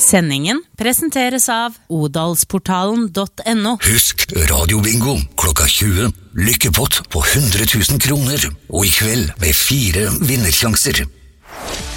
Sendingen presenteres av odalsportalen.no. Husk radiobingo klokka 20. Lykkepott på 100 000 kroner. Og i kveld med 4 vinnersjanser.